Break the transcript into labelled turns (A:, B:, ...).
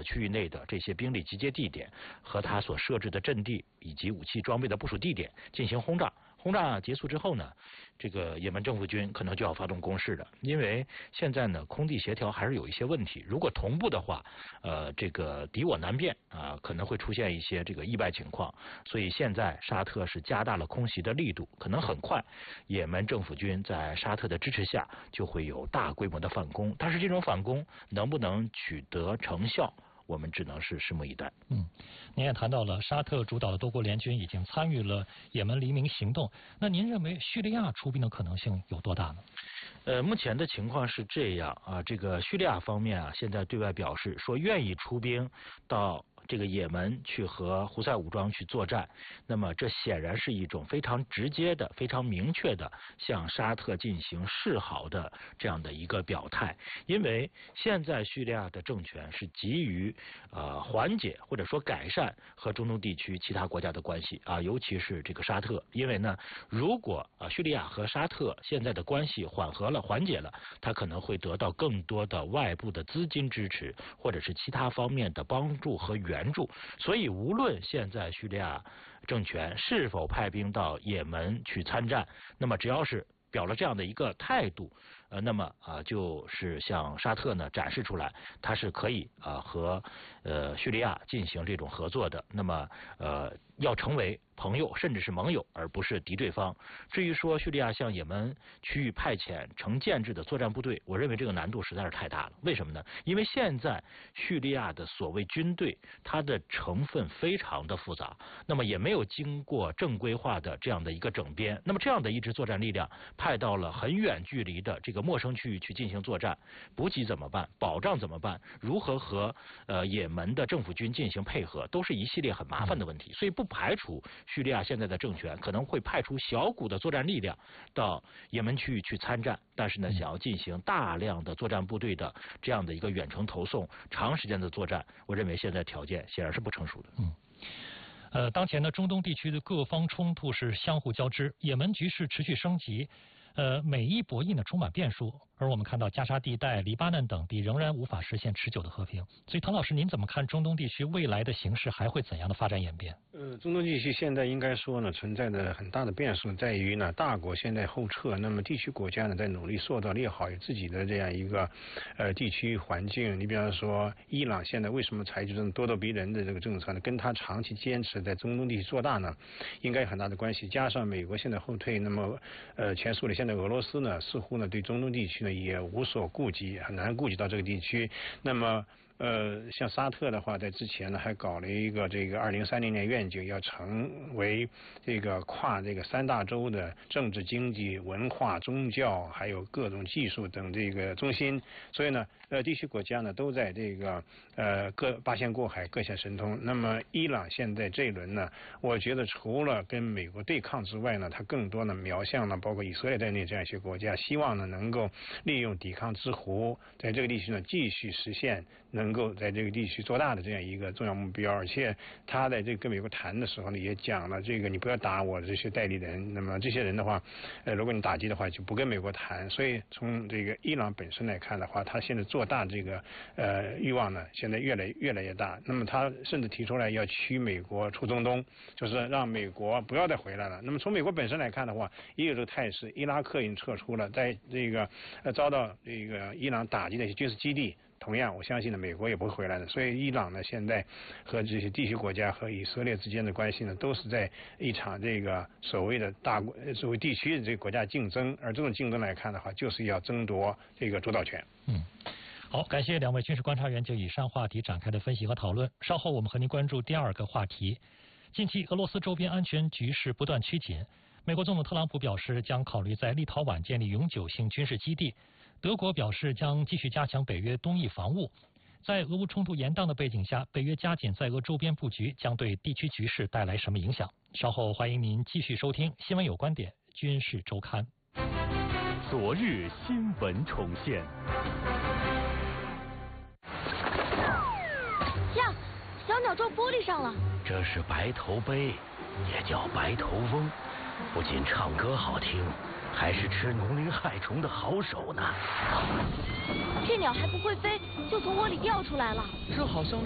A: 区域内的这些兵力集结地点和它所设置的阵地以及武器装备的部署地点进行轰炸。轰炸结束之后呢，这个也门政府军可能就要发动攻势的，因为现在呢空地协调还是有一些问题。如果同步的话，这个敌我难辨啊，可能会出现一些这个意外情况。所以现在沙特是加大了空袭的力度，可能很快也门政府军在沙特的支持下就会有大规模的反攻。但是这种反攻能不能取得成效，我们只能是拭目以待。
B: 您也谈到了沙特主导的多国联军已经参与了也门黎明行动，那您认为叙利亚出兵的可能性有多大呢？
A: 目前的情况是这样啊，这个叙利亚方面啊，现在对外表示说愿意出兵到这个也门去和胡塞武装去作战，那么这显然是一种非常直接的、非常明确的向沙特进行示好的这样的一个表态。因为现在叙利亚的政权是急于缓解或者说改善和中东地区其他国家的关系啊，尤其是这个沙特。因为呢，如果叙利亚和沙特现在的关系缓和了、缓解了，它可能会得到更多的外部的资金支持，或者是其他方面的帮助和援助。所以无论现在叙利亚政权是否派兵到也门去参战，那么只要是表了这样的一个态度，那么就是向沙特呢展示出来，它是可以和叙利亚进行这种合作的。那么要成为朋友甚至是盟友，而不是敌对方。至于说叙利亚向也门区域派遣成建制的作战部队，我认为这个难度实在是太大了。为什么呢？因为现在叙利亚的所谓军队，它的成分非常的复杂，那么也没有经过正规化的这样的一个整编。那么这样的一支作战力量派到了很远距离的这个陌生区域去进行作战，补给怎么办？保障怎么办？如何和也门的政府军进行配合，都是一系列很麻烦的问题。所以不排除叙利亚现在的政权可能会派出小股的作战力量到也门区域去参战，但是呢，想要进行大量的作战部队的这样的一个远程投送、长时间的作战，我认为现在条件显然是不成熟的。
B: 当前呢，中东地区的各方冲突是相互交织，也门局势持续升级。美伊博弈呢充满变数，而我们看到加沙地带、黎巴嫩等地仍然无法实现持久的和平。所以，唐老师，您怎么看中东地区未来的形势还会怎样的发展演变？
C: 中东地区现在应该说呢，存在的很大的变数在于呢，大国现在后撤，那么地区国家呢在努力塑造利好自己的这样一个地区环境。你比方说，伊朗现在为什么采取这种咄咄逼人的这个政策呢？跟他长期坚持在中东地区做大呢，应该有很大的关系。加上美国现在后退，那么前苏联现在俄罗斯呢，似乎呢对中东地区呢也无所顾及，很难顾及到这个地区。那么像沙特的话，在之前呢还搞了一个这个2030年愿景，要成为这个跨这个3大洲的政治、经济、文化、宗教还有各种技术等这个中心。所以呢，地区国家呢都在这个八仙过海，各显神通。那么伊朗现在这一轮呢，我觉得除了跟美国对抗之外呢，它更多呢瞄向了包括以色列在内这样一些国家，希望呢能够利用抵抗之湖，在这个地区呢继续实现能够在这个地区做大的这样一个重要目标。而且他在这个跟美国谈的时候呢，也讲了这个你不要打我这些代理人，那么这些人的话，如果你打击的话，就不跟美国谈。所以从这个伊朗本身来看的话，他现在做大这个欲望呢，现在越来越大。那么他甚至提出来要驱美国出中东，就是让美国不要再回来了。那么从美国本身来看的话，也有这个态势。伊拉克已经撤出了，在这个遭到这个伊朗打击的一些军事基地，同样我相信呢，美国也不会回来的。所以伊朗呢，现在和这些地区国家和以色列之间的关系呢，都是在一场这个所谓的所谓地区的这个国家竞争。而这种竞争来看的话，就是要争夺这个主导权。
B: 好，感谢两位军事观察员就以上话题展开的分析和讨论。稍后我们和您关注第二个话题。近期俄罗斯周边安全局势不断趋紧，美国总统特朗普表示将考虑在立陶宛建立永久性军事基地，德国表示将继续加强北约东翼防务。在俄乌冲突延宕的背景下，北约加紧在俄周边布局将对地区局势带来什么影响？稍后欢迎您继续收听《新闻有观点》军事周刊。
D: 昨日新闻重现。
E: 呀，小鸟撞玻璃上了。
F: 这是白头鹎，也叫白头翁，不仅唱歌好听，还是吃农林害虫的好手呢。
E: 这鸟还不会飞，就从窝里掉出来了。
G: 这好像